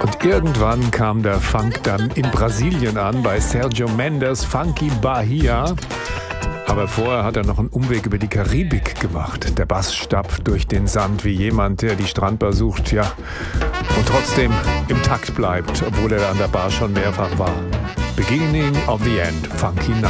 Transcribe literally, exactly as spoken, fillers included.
Und irgendwann kam der Funk dann in Brasilien an, bei Sergio Mendes, Funky Bahia. Aber vorher hat er noch einen Umweg über die Karibik gemacht. Der Bass stapft durch den Sand wie jemand, der die Strandbar sucht, ja. Und trotzdem im Takt bleibt, obwohl er an der Bar schon mehrfach war. Beginning of the End, Funky Night.